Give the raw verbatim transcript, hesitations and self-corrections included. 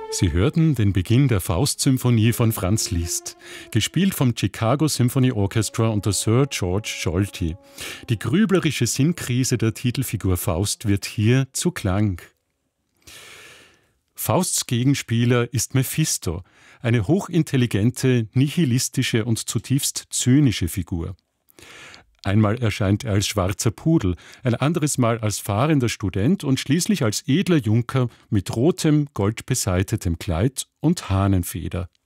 Sie hörten den Beginn der Faust-Symphonie von Franz Liszt, gespielt vom Chicago Symphony Orchestra unter Sir George Scholti. Die grüblerische Sinnkrise der Titelfigur Faust wird hier zu Klang. Fausts Gegenspieler ist Mephisto, eine hochintelligente, nihilistische und zutiefst zynische Figur. Einmal erscheint er als schwarzer Pudel, ein anderes Mal als fahrender Student und schließlich als edler Junker mit rotem, goldbesaitetem Kleid und Hahnenfeder.